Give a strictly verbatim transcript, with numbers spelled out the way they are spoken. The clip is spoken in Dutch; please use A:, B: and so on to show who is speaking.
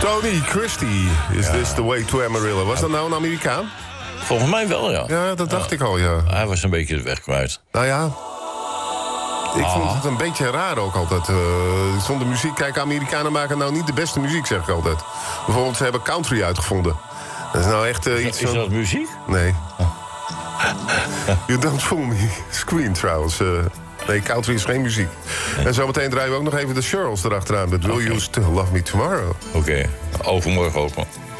A: Tony Christie, Is ja. This the Way to Amarillo? Was dat nou een Amerikaan?
B: Volgens mij wel, ja.
A: Ja, dat dacht ja. ik al, ja.
B: Hij was een beetje de weg kwijt.
A: Nou ja, ik ah. vond het een beetje raar ook altijd. Uh, zonder muziek, kijk, Amerikanen maken nou niet de beste muziek, zeg ik altijd. Bijvoorbeeld, ze hebben country uitgevonden. Dat is nou echt uh, iets
B: Is
A: van...
B: dat muziek?
A: Nee. You don't fool me. Screen trouwens. Uh, nee, country is geen muziek. Nee. En zometeen draaien we ook nog even de Shirls erachteraan. Met Will okay. You Still Love Me Tomorrow?
B: Oké, okay. Overmorgen ook.